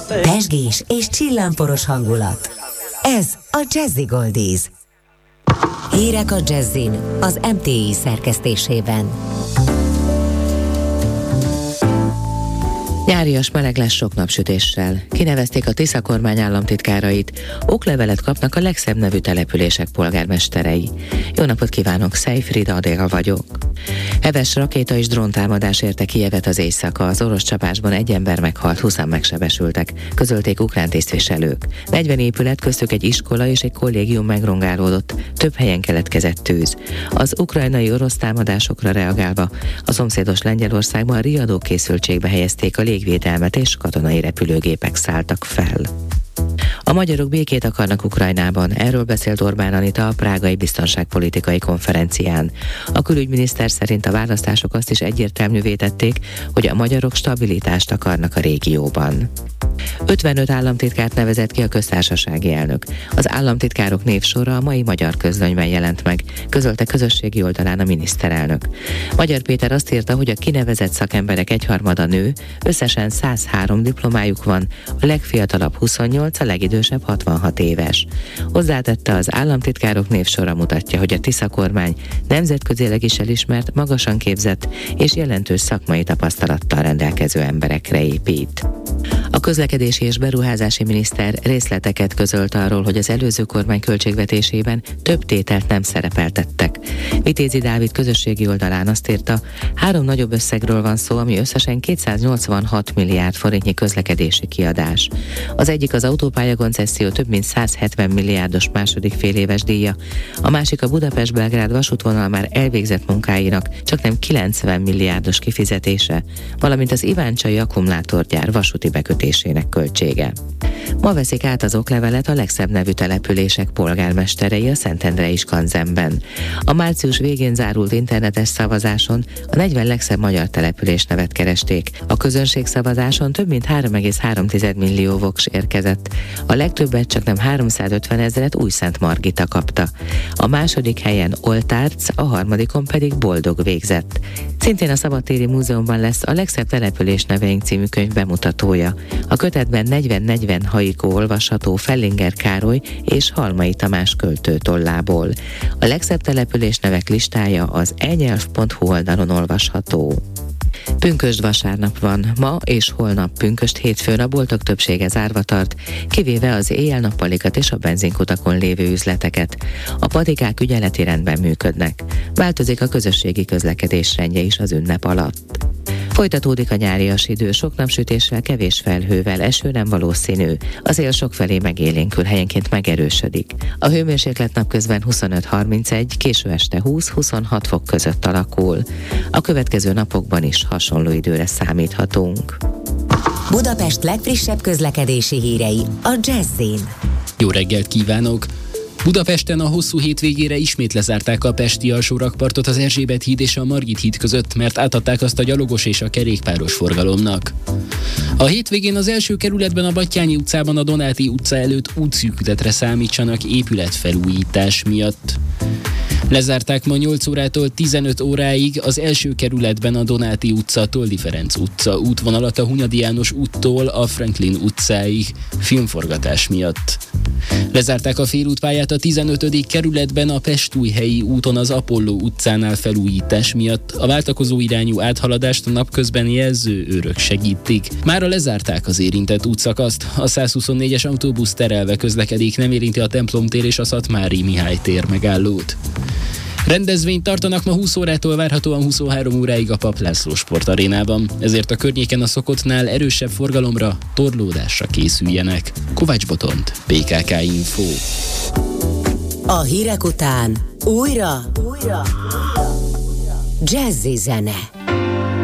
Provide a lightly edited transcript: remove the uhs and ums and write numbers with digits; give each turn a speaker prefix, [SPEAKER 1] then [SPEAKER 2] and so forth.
[SPEAKER 1] Pezsgés és csillámporos hangulat. Ez a Jazzy Goldies. Hírek a Jazzin az MTI szerkesztésében.
[SPEAKER 2] Nyárias meleg lesz sok napsütéssel. Kinevezték a Tisza kormány államtitkárait. Oklevelet kapnak a legszebb nevű települések polgármesterei. Jó napot kívánok, Szejfrida Adél vagyok. Heves rakéta és dróntámadás érte Kijevet az éjszaka. Az orosz csapásban egy ember meghalt, 20-an megsebesültek, közölték ukrán tisztviselők. 40 épület, köztük egy iskola és egy kollégium megrongálódott. Több helyen keletkezett tűz. Az ukrajnai orosz támadásokra reagálva a szomszédos Lengyelországban riadókészültségbe helyezték a légvédelmet és katonai repülőgépek szálltak fel. A magyarok békét akarnak Ukrajnában, erről beszélt Orbán Anita a prágai biztonságpolitikai konferencián. A külügyminiszter szerint a választások azt is egyértelművé tették, hogy a magyarok stabilitást akarnak a régióban. 55 államtitkárt nevezett ki a köztársasági elnök. Az államtitkárok névsora a mai Magyar Közlönyben jelent meg, közölte közösségi oldalán a miniszterelnök. Magyar Péter azt írta, hogy a kinevezett szakemberek egyharmada nő, összesen 103 diplomájuk van, a legfiatalabb 28, a legidősebb 66 éves. Hozzátette, az államtitkárok névsora mutatja, hogy a Tisza kormány nemzetközileg is elismert, magasan képzett és jelentős szakmai tapasztalattal rendelkező emberekre épít. A közlekedési és beruházási miniszter részleteket közölt arról, hogy az előző kormány költségvetésében több tételt nem szerepeltettek. Vitézi Dávid közösségi oldalán azt írta, 3 nagyobb összegről van szó, ami összesen 286 milliárd forintnyi közlekedési kiadás. Az egyik az autópályakoncesszió több mint 170 milliárdos második féléves díja, a másik a Budapest-Belgrád vasútvonal már elvégzett munkáinak csaknem 90 milliárdos kifizetése, valamint az iváncsai akkumulátorgyár vasúti bekötésének költsége. Ma veszik át az oklevelet a legszebb nevű települések polgármesterei a Szentendrei Skanzenben. A március végén zárult internetes szavazáson a 40 legszebb magyar település nevet keresték. A közönségszavazáson több mint 3,3 millió voks érkezett. A legtöbbet csaknem 350 000 Újszent-Margita kapta. A második helyen Oltárc, a harmadikon pedig Boldog végzett. Szintén a Szabadtéri Múzeumban lesz a legszebb település neveink című könyv bemutatója. A kötetben 40-40 haiku olvasható Fellinger Károly és Halmai Tamás költő tollából. A legszebb település nevek listája az enyelv.hu oldalon olvasható. Pünkösd vasárnap van, ma és holnap pünkösd hétfőn a boltok többsége zárva tart, kivéve az éjjel-nappalikat és a benzinkutakon lévő üzleteket. A patikák ügyeleti rendben működnek. Változik a közösségi közlekedés rendje is az ünnep alatt. Folytatódik a nyárias idő, sok napsütéssel, kevés felhővel, eső nem valószínű. A szél sokfelé megélénkül, helyenként megerősödik. A hőmérséklet napközben 25-31, késő este 20-26 fok között alakul. A következő napokban is hasonló időre számíthatunk.
[SPEAKER 1] Budapest legfrissebb közlekedési hírei a Jazzin.
[SPEAKER 3] Jó reggelt kívánok! Budapesten a hosszú hétvégére ismét lezárták a pesti alsórakpartot az Erzsébet híd és a Margit híd között, mert átadták azt a gyalogos és a kerékpáros forgalomnak. A hétvégén az első kerületben a Batthyány utcában a Donáti utca előtt útszűkületre számítsanak épületfelújítás miatt. Lezárták ma 8 órától 15 óráig az első kerületben a Donáti utca, Toldi Ferenc utca útvonalat a Hunyadi János úttól a Franklin utcáig filmforgatás miatt. Lezárták a félútpályát a 15. kerületben a Pestújhelyi úton az Apolló utcánál felújítás miatt. A váltakozó irányú áthaladást a napközben jelző őrök segítik. Mára lezárták az érintett útszakaszt. A 124-es autóbusz terelve közlekedik, nem érinti a Templom tér és a Szatmári Mihály tér megállót. Rendezvényt tartanak ma 20 órától várhatóan 23 óráig a Papp László sportarénában, ezért a környéken a szokottnál erősebb forgalomra, torlódásra készüljenek. Kovács Botont, PKK Info.
[SPEAKER 1] A hírek után újra Jazzy zene.